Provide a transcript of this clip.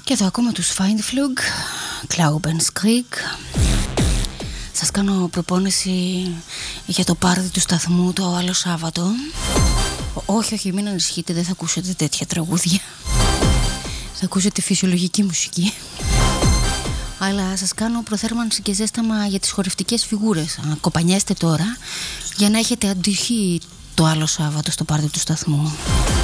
Και εδώ ακόμα τους Feindflug, Glaubenskrieg. Σας κάνω προπόνηση για το πάρτι του σταθμού το άλλο Σάββατο. Όχι, μην ανησυχείτε, δεν θα ακούσετε τέτοια τραγούδια. Θα ακούσετε φυσιολογική μουσική. Αλλά σας κάνω προθέρμανση και ζέσταμα για τις χορευτικές φιγούρες. Κοπανιέστε τώρα για να έχετε αντυχεί το άλλο Σάββατο στο πάρτι του σταθμού.